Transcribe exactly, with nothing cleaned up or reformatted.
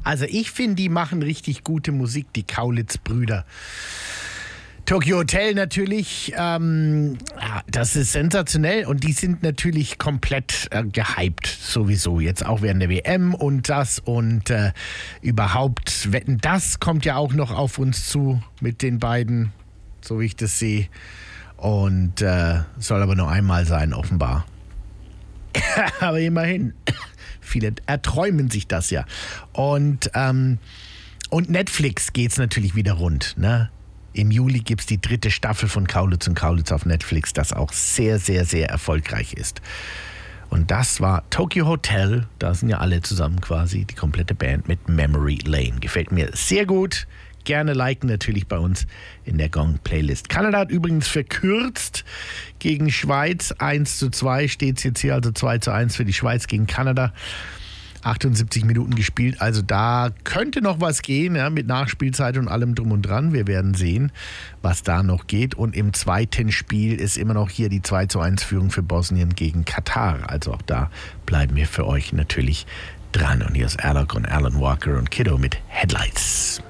Also ich finde, die machen richtig gute Musik, die Kaulitz-Brüder. Tokyo Hotel natürlich, ähm, ja, das ist sensationell und die sind natürlich komplett äh, gehypt sowieso, jetzt auch während der W M und das und äh, überhaupt, Wetten, das kommt ja auch noch auf uns zu mit den beiden, so wie ich das sehe und äh, soll aber nur einmal sein offenbar. Aber immerhin, viele erträumen sich das ja und, ähm, und Netflix geht's natürlich wieder rund, ne? Im Juli gibt es die dritte Staffel von Kaulitz und Kaulitz auf Netflix, das auch sehr, sehr, sehr erfolgreich ist. Und das war Tokyo Hotel, da sind ja alle zusammen quasi, die komplette Band mit Memory Lane. Gefällt mir sehr gut. Gerne liken natürlich bei uns in der Gong-Playlist. Kanada hat übrigens verkürzt gegen Schweiz. eins zu zwei steht es jetzt hier, also zwei zu eins für die Schweiz gegen Kanada. achtundsiebzig Minuten gespielt, also da könnte noch was gehen, ja, mit Nachspielzeit und allem drum und dran. Wir werden sehen, was da noch geht. Und im zweiten Spiel ist immer noch hier die zwei zu eins Führung für Bosnien gegen Katar. Also auch da bleiben wir für euch natürlich dran. Und hier ist Alok und Alan Walker und Kiddo mit Headlights.